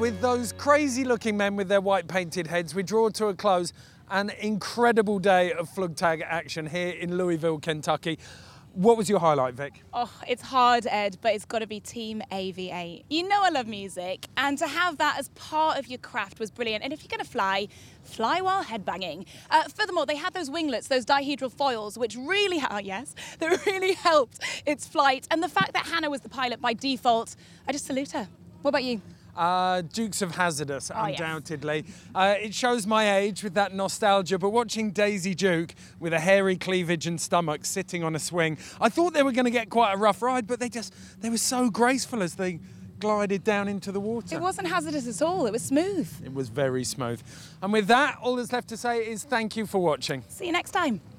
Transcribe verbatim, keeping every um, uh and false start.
with those crazy-looking men with their white painted heads, we draw to a close an incredible day of Flugtag action here in Louisville, Kentucky. What was your highlight, Vic? Oh, it's hard, Ed, but it's got to be Team A V eight. You know I love music, and to have that as part of your craft was brilliant. And if you're going to fly, fly while headbanging. Uh, furthermore, they had those winglets, those dihedral foils, which really, oh yes, that really helped its flight. And the fact that Hannah was the pilot by default, I just salute her. What about you? Uh, Dukes of Hazardous, Oh, yes. undoubtedly. Uh, it shows my age with that nostalgia, but watching Daisy Duke with a hairy cleavage and stomach sitting on a swing, I thought they were going to get quite a rough ride, but they just, they were so graceful as they glided down into the water. It wasn't hazardous at all, it was smooth. It was very smooth. And with that, all that's left to say is thank you for watching. See you next time.